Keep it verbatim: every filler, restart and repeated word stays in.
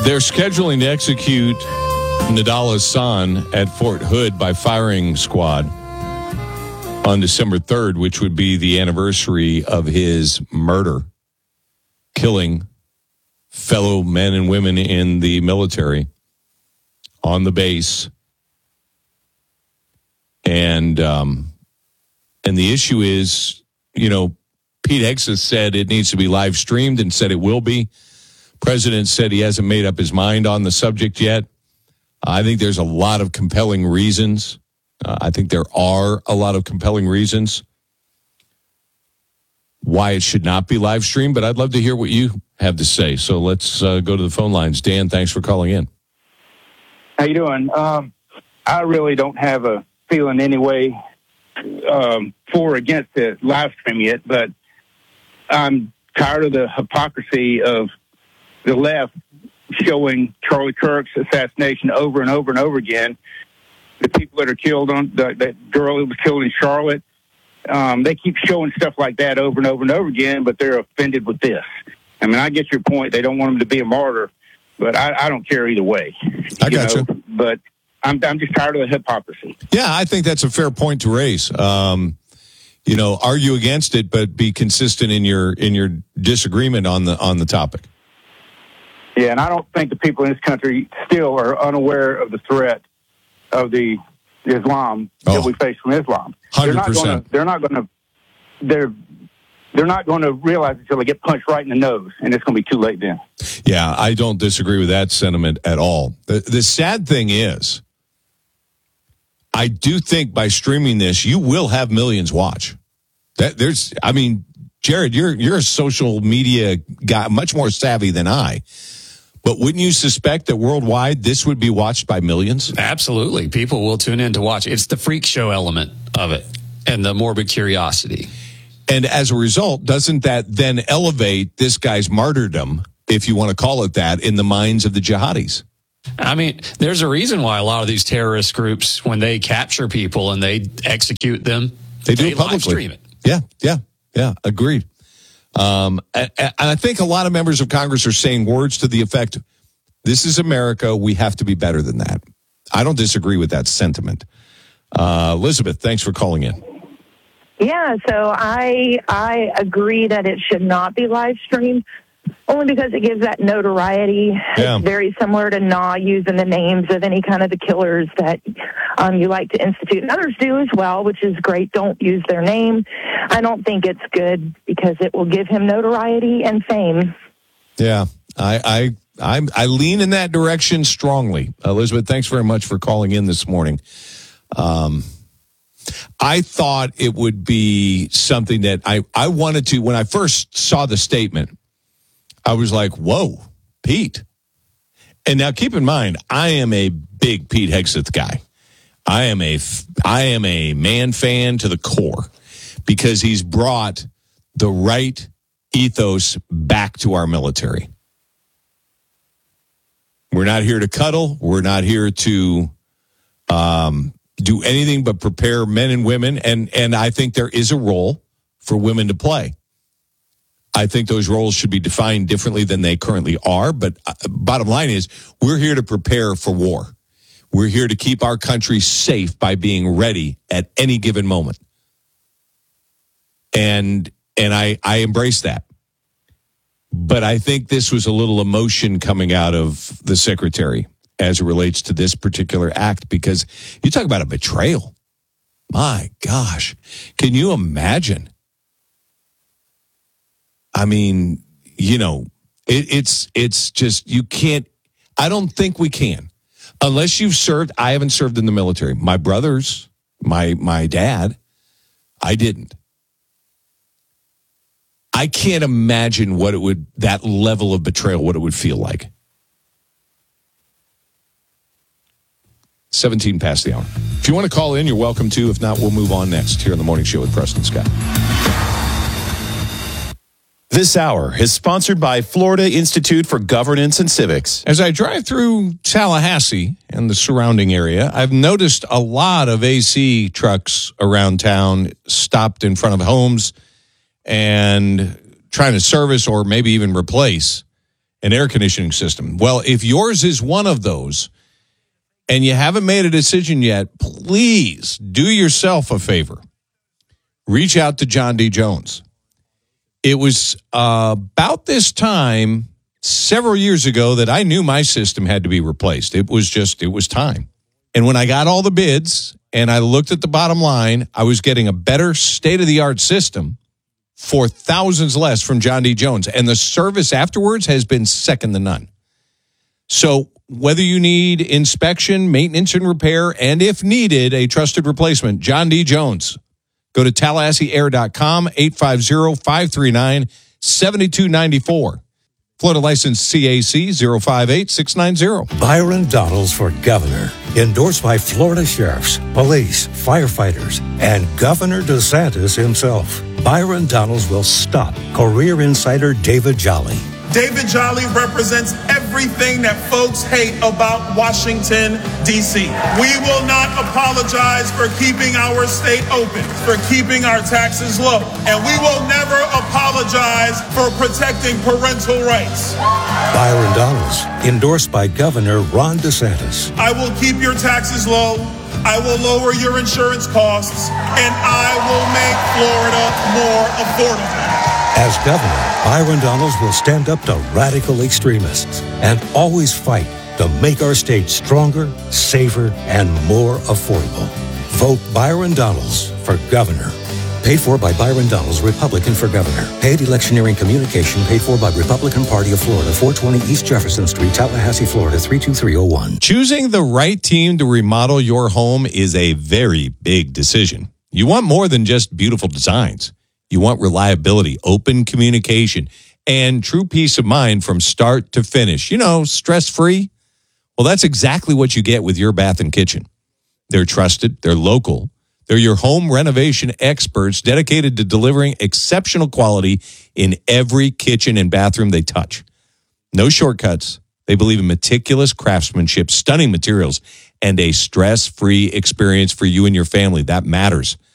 They're scheduling to execute Nadal Hassan at Fort Hood by firing squad on December third, which would be the anniversary of his murder, killing fellow men and women in the military on the base. And um, and the issue is, you know, Pete Hegseth said it needs to be live streamed and said it will be. President said he hasn't made up his mind on the subject yet. I think there's a lot of compelling reasons. Uh, I think there are a lot of compelling reasons why it should not be live streamed, but I'd love to hear what you have to say. So let's uh, go to the phone lines. Dan, thanks for calling in. How you doing? Um, I really don't have a feeling anyway um, for or against the live stream yet, but I'm tired of the hypocrisy of the left showing Charlie Kirk's assassination over and over and over again. The people that are killed on the, that girl who was killed in Charlotte, um, they keep showing stuff like that over and over and over again, but they're offended with this. I mean, I get your point. They don't want him to be a martyr, but I, I don't care either way. I got you. Know? But I'm I'm just tired of the hypocrisy. Yeah, I think that's a fair point to raise. Um, you know, argue against it, but be consistent in your in your disagreement on the on the topic. Yeah, and I don't think the people in this country still are unaware of the threat of the Islam oh, that we face from Islam. one hundred percent. They're not going to. They're not going to. They're. They're not going to realize until they get punched right in the nose, and it's going to be too late then. Yeah, I don't disagree with that sentiment at all. The, the sad thing is, I do think by streaming this, you will have millions watch. That there's, I mean, Jared, you're you're a social media guy, much more savvy than I. But wouldn't you suspect that worldwide this would be watched by millions? Absolutely. People will tune in to watch. It's the freak show element of it and the morbid curiosity. And as a result, doesn't that then elevate this guy's martyrdom, if you want to call it that, in the minds of the jihadis? I mean, there's a reason why a lot of these terrorist groups, when they capture people and they execute them, they do they it publicly. live stream it. Yeah, yeah, yeah, agreed. Um, and, and I think a lot of members of Congress are saying words to the effect, this is America, we have to be better than that. I don't disagree with that sentiment. Uh, Elizabeth, thanks for calling in. Yeah, so I I agree that it should not be live streamed, only because it gives that notoriety. Yeah. It's very similar to N A using the names of any kind of the killers that um, you like to institute. And others do as well, which is great. Don't use their name. I don't think it's good because it will give him notoriety and fame. Yeah, I I I, I lean in that direction strongly. Elizabeth, thanks very much for calling in this morning. Um I thought it would be something that I, I wanted to, when I first saw the statement, I was like, whoa, Pete. And now keep in mind, I am a big Pete Hegseth guy. I am a, I am a man fan to the core because he's brought the right ethos back to our military. We're not here to cuddle. We're not here to, um, do anything but prepare men and women, and and I think there is a role for women to play. I think those roles should be defined differently than they currently are, but uh, bottom line is we're here to prepare for war. We're here to keep our country safe by being ready at any given moment. And and I, I embrace that. But I think this was a little emotion coming out of the secretary as it relates to this particular act, because you talk about a betrayal. My gosh. Can you imagine? I mean, you know, it, it's it's just, you can't, I don't think we can. Unless you've served, I haven't served in the military. My brothers, my my dad, I didn't. I can't imagine what it would, that level of betrayal, what it would feel like. seventeen past the hour. If you want to call in, you're welcome to. If not, we'll move on next here on the Morning Show with Preston Scott. This hour is sponsored by Florida Institute for Governance and Civics. As I drive through Tallahassee and the surrounding area, I've noticed a lot of A C trucks around town stopped in front of homes and trying to service or maybe even replace an air conditioning system. Well, if yours is one of those and you haven't made a decision yet, please do yourself a favor. Reach out to John D. Jones. It was uh, about this time several years ago that I knew my system had to be replaced. It was just, it was time. And when I got all the bids and I looked at the bottom line, I was getting a better state-of-the-art system for thousands less from John D. Jones. And the service afterwards has been second to none. So whether you need inspection, maintenance, and repair, and if needed, a trusted replacement, John D. Jones. Go to Tallahassee Air dot com, eight five zero, five three nine, seven two nine four. Florida license C A C zero five eight six nine zero. Byron Donalds for governor. Endorsed by Florida sheriffs, police, firefighters, and Governor DeSantis himself. Byron Donalds will stop career insider David Jolly. David Jolly represents everything that folks hate about Washington, D C. We will not apologize for keeping our state open, for keeping our taxes low, and we will never apologize for protecting parental rights. Byron Donalds, endorsed by Governor Ron DeSantis. I will keep your taxes low, I will lower your insurance costs, and I will make Florida more affordable. As governor, Byron Donalds will stand up to radical extremists and always fight to make our state stronger, safer, and more affordable. Vote Byron Donalds for governor. Paid for by Byron Donalds, Republican for governor. Paid electioneering communication paid for by Republican Party of Florida, four twenty East Jefferson Street, Tallahassee, Florida, three two three oh one. Choosing the right team to remodel your home is a very big decision. You want more than just beautiful designs. You want reliability, open communication, and true peace of mind from start to finish. You know, stress-free. Well, that's exactly what you get with Your Bath and Kitchen. They're trusted. They're local. They're your home renovation experts dedicated to delivering exceptional quality in every kitchen and bathroom they touch. No shortcuts. They believe in meticulous craftsmanship, stunning materials, and a stress-free experience for you and your family. That matters.